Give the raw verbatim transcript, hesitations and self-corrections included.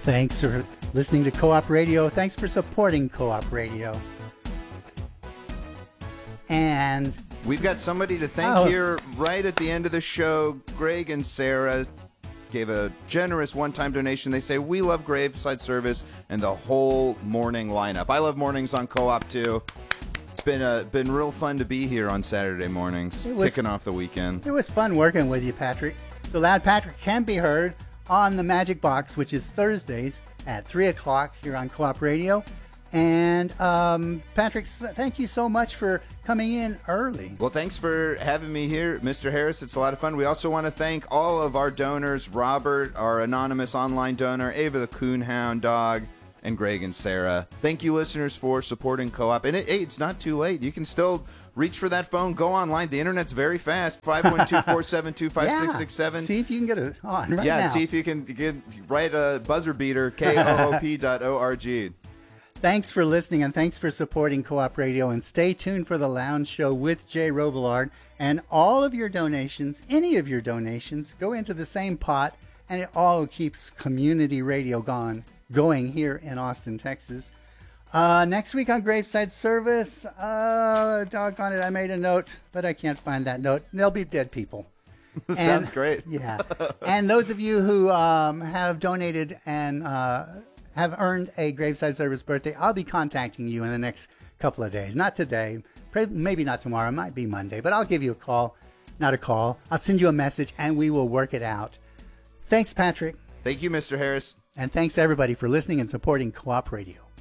Thanks for listening to Co-op Radio. Thanks for supporting Co-op Radio. And we've got somebody to thank oh. here right at the end of the show. Greg and Sarah gave a generous one-time donation. They say, we love Graveside Service and the whole morning lineup. I love mornings on Co-op, too. It's been uh, been real fun to be here on Saturday mornings, was, kicking off the weekend. It was fun working with you, Patrick. The Loud Patrick can be heard on the Magic Box, which is Thursdays at three o'clock here on Co-op Radio. And, um, Patrick, thank you so much for coming in early. Well, thanks for having me here, Mister Harris. It's a lot of fun. We also want to thank all of our donors, Robert, our anonymous online donor, Ava the Coonhound Dog, and Greg and Sarah. Thank you, listeners, for supporting Co-op. And it, hey, it's not too late. You can still reach for that phone. Go online. The internet's very fast. five one two, four seven two, five six six seven. Yeah, see if you can get it on right yeah, now. Yeah, see if you can get write a buzzer beater, K O O P dot O R G. Thanks for listening, and thanks for supporting Co-op Radio. And stay tuned for the Lounge Show with Jay Robillard. And all of your donations, any of your donations, go into the same pot, and it all keeps community radio gone, going here in Austin, Texas. Uh, next week on Graveside Service, uh, doggone it, I made a note, but I can't find that note. There'll be dead people. And, sounds great. Yeah. And those of you who um, have donated and uh, have earned a Graveside Service birthday, I'll be contacting you in the next couple of days. Not today, maybe not tomorrow, it might be Monday, but I'll give you a call, not a call. I'll send you a message and we will work it out. Thanks, Patrick. Thank you, Mister Harris. And thanks everybody for listening and supporting Co-op Radio.